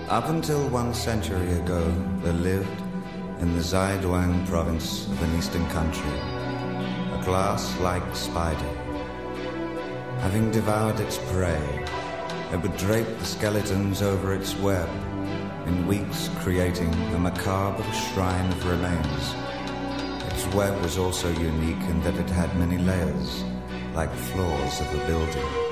Up until 1 century ago, there lived, in the Zaiduang province of an eastern country, a glass-like spider. Having devoured its prey, it would drape the skeletons over its web, in weeks creating a macabre shrine of remains. Its web was also unique in that it had many layers, like floors of a building.